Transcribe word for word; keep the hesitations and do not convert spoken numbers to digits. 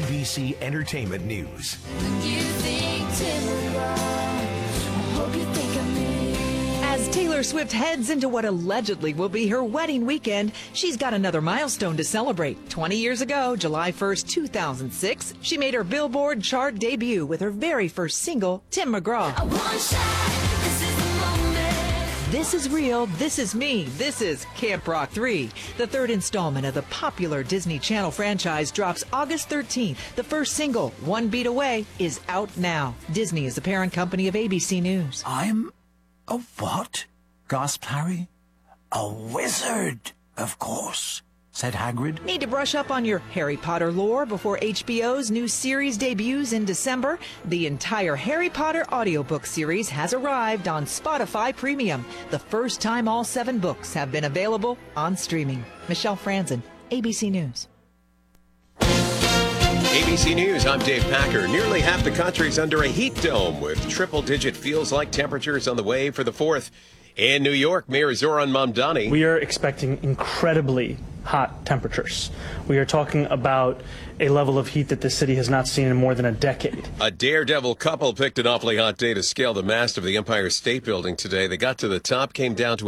B C Entertainment News. You think Tim McGraw, I hope you think of me. As Taylor Swift heads into what allegedly will be her wedding weekend, she's got another milestone to celebrate. twenty years ago, July first, two thousand six, she made her Billboard chart debut with her very first single, Tim McGraw. I want shot, this is the moment. This is real, this is me, this is Camp Rock three. The third installment of the popular Disney Channel franchise drops August thirteenth. The first single, One Beat Away, is out now. Disney is the parent company of A B C News. I'm a what? Gasped Harry. A wizard, of course, said Hagrid. Need to brush up on your Harry Potter lore before H B O's new series debuts in December? The entire Harry Potter audiobook series has arrived on Spotify Premium, the first time all seven books have been available on streaming. Michelle Franzen, A B C News. A B C News, I'm Dave Packer. Nearly half the country's under a heat dome with triple-digit feels-like temperatures on the way for the fourth. In New York, Mayor Zoran Mamdani. We are expecting incredibly hot temperatures. We are talking about a level of heat that this city has not seen in more than a decade. A daredevil couple picked an awfully hot day to scale the mast of the Empire State Building today. They got to the top, came down to